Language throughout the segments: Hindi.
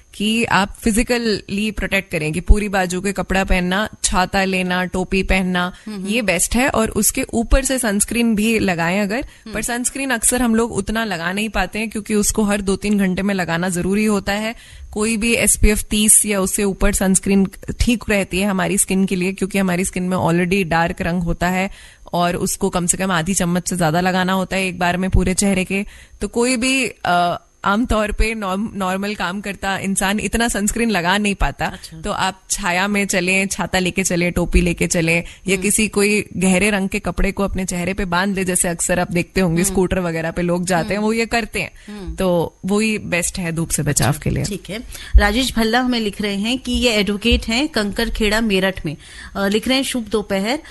कि आप फिजिकली प्रोटेक्ट करें, कि पूरी बाजू के कपड़ा पहनना, छाता लेना, टोपी पहनना, ये बेस्ट है। और उसके ऊपर से सनस्क्रीन भी लगाएं अगर, पर सनस्क्रीन अक्सर हम लोग उतना लगा नहीं पाते हैं क्योंकि उसको हर 2-3 घंटे में लगाना जरूरी होता है। कोई भी SPF 30 या उससे ऊपर सनस्क्रीन ठीक रहती है हमारी स्किन के लिए, क्योंकि हमारी स्किन में ऑलरेडी डार्क रंग होता है और उसको कम से कम आधी चम्मच से ज्यादा लगाना होता है एक बार में पूरे चेहरे के। तो कोई भी आमतौर पे नॉर्मल काम करता इंसान इतना सनस्क्रीन लगा नहीं पाता। अच्छा। तो आप छाया में चलें, छाता लेके चलें, टोपी लेके चलें, या किसी कोई गहरे रंग के कपड़े को अपने चेहरे पे बांध ले, जैसे अक्सर आप देखते होंगे स्कूटर वगैरह पे लोग जाते हैं, वो ये करते हैं। तो वही बेस्ट है धूप से बचाव के लिए। ठीक है। राजेश भल्ला हमें लिख रहे हैं कि ये एडवोकेट हैं कंकरखेड़ा मेरठ में, लिख रहे हैं शुभ दोपहर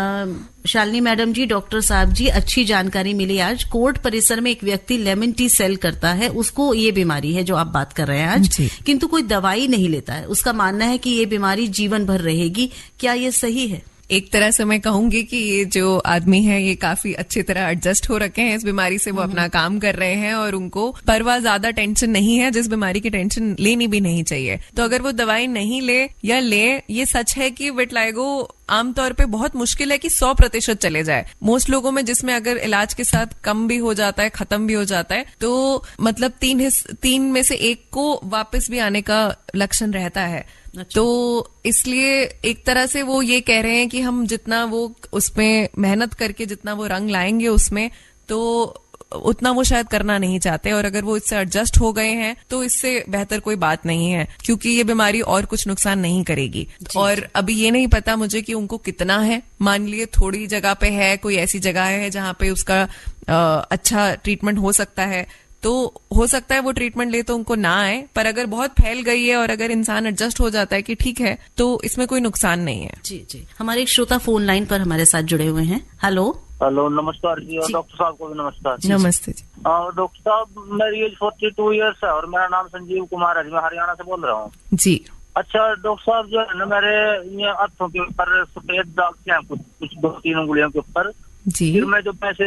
शालिनी मैडम जी, डॉक्टर साहब जी, अच्छी जानकारी मिली आज। कोर्ट परिसर में एक व्यक्ति लेमन टी सेल करता है, उसको ये बीमारी है जो आप बात कर रहे हैं आज, किंतु कोई दवाई नहीं लेता है। उसका मानना है कि ये बीमारी जीवन भर रहेगी, क्या ये सही है? एक तरह से मैं कहूंगी कि ये जो आदमी है ये काफी अच्छी तरह एडजस्ट हो रखे हैं इस बीमारी से, वो अपना काम कर रहे हैं और उनको परवाह ज्यादा टेंशन नहीं है, जिस बीमारी की टेंशन लेनी भी नहीं चाहिए। तो अगर वो दवाई नहीं ले या ले, ये सच है कि विटिलिगो आमतौर पे बहुत मुश्किल है कि 100% चले जाए। मोस्ट लोगों में जिसमें अगर इलाज के साथ कम भी हो जाता है, खत्म भी हो जाता है, तो मतलब 3 में से 1 को वापस भी आने का लक्षण रहता है। अच्छा। तो इसलिए एक तरह से वो ये कह रहे हैं कि हम जितना वो उसमें मेहनत करके जितना वो रंग लाएंगे उसमें, तो उतना वो शायद करना नहीं चाहते। और अगर वो इससे एडजस्ट हो गए हैं तो इससे बेहतर कोई बात नहीं है, क्योंकि ये बीमारी और कुछ नुकसान नहीं करेगी। और अभी ये नहीं पता मुझे कि उनको कितना है। मान लिए थोड़ी जगह पे है, कोई ऐसी जगह है जहां पे उसका अच्छा ट्रीटमेंट हो सकता है, तो हो सकता है वो ट्रीटमेंट ले तो उनको ना आए। पर अगर बहुत फैल गई है और अगर इंसान एडजस्ट हो जाता है कि ठीक है, तो इसमें कोई नुकसान नहीं है। जी जी। हमारे एक श्रोता फोन लाइन पर हमारे साथ जुड़े हुए हैं। हेलो। हेलो, नमस्कार जी। और डॉक्टर साहब को भी नमस्कार। नमस्ते जी। डॉक्टर साहब, मेरी एज 42 ईयर्स है और मेरा नाम संजीव कुमार है, मैं हरियाणा से बोल रहा हूँ जी। अच्छा डॉक्टर साहब, जो है ना मेरे ये हाथों के ऊपर सफेद दाग के हैं, कुछ 2-3 उंगलियों के ऊपर जी। फिर मैं जो पैसे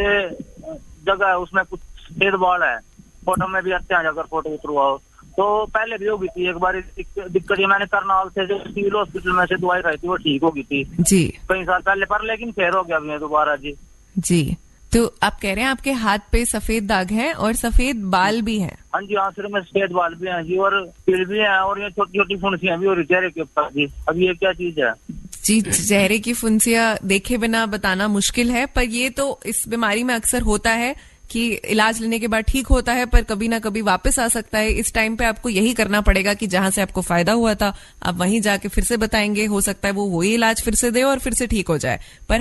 जगह है उसमें कुछ सफेद बाल है, फोटो में भी आते हैं, अगर फोटो उतरवाओ तो पहले भी होगी थी एक बार दिक्कत। ये मैंने करनाल से जो सिविल हॉस्पिटल में से दवाई खाई थी वो ठीक हो गई थी जी कई साल पहले, पर लेकिन फिर हो गया अभी दोबारा जी। जी, तो आप कह रहे हैं आपके हाथ पे सफेद दाग हैं और सफेद बाल भी हैं? हाँ जी, हाँ, सिर में सफेद बाल भी हैं जी, और तिल भी हैं, और ये छोटी छोटी फुंसियां भी हो रही चेहरे के ऊपर जी। अब ये क्या चीज है जी? चेहरे की फुंसियां देखे बिना बताना मुश्किल है, पर ये तो इस बीमारी में अक्सर होता है कि इलाज लेने के बाद ठीक होता है, पर कभी ना कभी वापस आ सकता है। इस टाइम पे आपको यही करना पड़ेगा कि जहां से आपको फायदा हुआ था आप वहीं जाके फिर से बताएंगे, हो सकता है वो वही इलाज फिर से दे और फिर से ठीक हो जाए। पर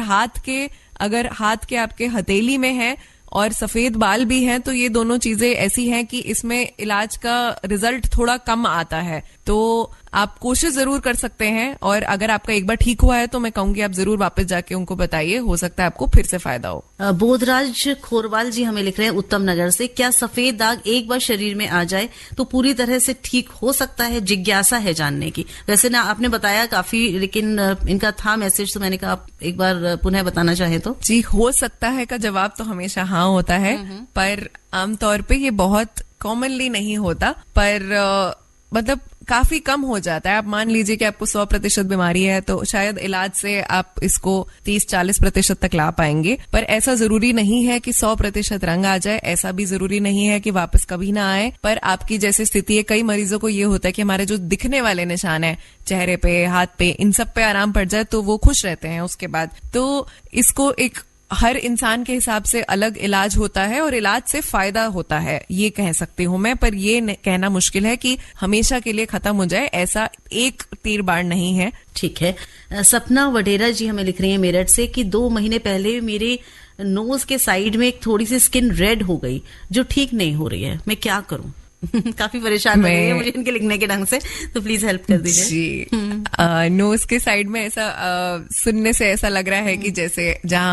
अगर हाथ के आपके हथेली में है और सफेद बाल भी हैं, तो ये दोनों चीजें ऐसी हैं कि इसमें इलाज का रिजल्ट थोड़ा कम आता है। तो आप कोशिश जरूर कर सकते हैं, और अगर आपका एक बार ठीक हुआ है तो मैं कहूंगी आप जरूर वापस जाके उनको बताइए, हो सकता है आपको फिर से फायदा हो। बोधराज खोरवाल जी हमें लिख रहे हैं उत्तम नगर से, क्या सफेद दाग एक बार शरीर में आ जाए तो पूरी तरह से ठीक हो सकता है? जिज्ञासा है जानने की। वैसे ना आपने बताया काफी, लेकिन इनका था मैसेज, तो मैंने कहा आप एक बार पुनः बताना चाहे तो। जी, हो सकता है का जवाब तो हमेशा हाँ होता है, पर आमतौर पे ये बहुत कॉमनली नहीं होता, पर मतलब काफी कम हो जाता है। आप मान लीजिए कि आपको 100% बीमारी है तो शायद इलाज से आप इसको 30-40% तक ला पाएंगे, पर ऐसा जरूरी नहीं है कि 100% रंग आ जाए, ऐसा भी जरूरी नहीं है कि वापस कभी ना आए। पर आपकी जैसे स्थिति है, कई मरीजों को ये होता है कि हमारे जो दिखने वाले निशान है चेहरे पे, हाथ पे, इन सब पे आराम पड़ जाए तो वो खुश रहते हैं उसके बाद। तो इसको एक हर इंसान के हिसाब से अलग इलाज होता है और इलाज से फायदा होता है, ये कह सकती हूं मैं, पर ये कहना मुश्किल है कि हमेशा के लिए खत्म हो जाए, ऐसा एक तीर बाढ़ नहीं है। ठीक है। सपना वडेरा जी हमें लिख रही है मेरठ से कि 2 महीने पहले मेरे नोज के साइड में एक थोड़ी सी स्किन रेड हो गई जो ठीक नहीं हो रही है, मैं क्या करूं? काफी परेशान लग रही है मुझे इनके लिखने के ढंग से, तो प्लीज हेल्प कर दीजिए जी। नोज के साइड में ऐसा सुनने से ऐसा लग रहा है कि जैसे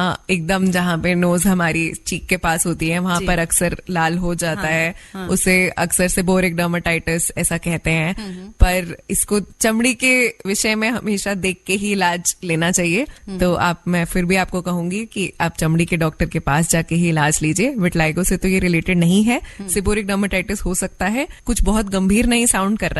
जहां पे नोज हमारी चीक के पास होती है वहां पर अक्सर लाल हो जाता है। उसे अक्सर सेबोरिक डर्मेटाइटिस ऐसा कहते हैं, पर इसको चमड़ी के विषय में हमेशा देख के ही इलाज लेना चाहिए। तो मैं फिर भी आपको कहूंगी कि आप चमड़ी के डॉक्टर के पास जाके ही इलाज लीजिए। विटिलिगो से तो ये रिलेटेड नहीं है, सेबोरिक डर्मेटाइटिस हो सकता है, कुछ बहुत गंभीर नहीं साउंड कर रहा है।